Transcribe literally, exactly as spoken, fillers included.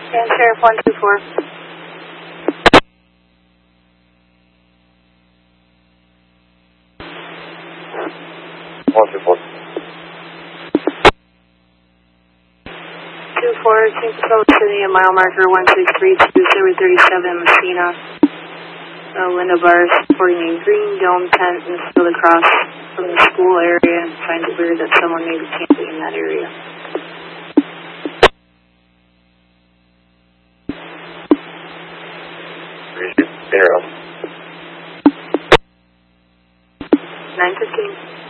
And Sheriff one two four. one two four. two four, King Patrol City, a mile marker one six three two zero three seven, Messina. Uh, window bars, reporting a green dome tent and still across from the school area, and find it weird that someone may be camping in that area. Zero. nine fifteen.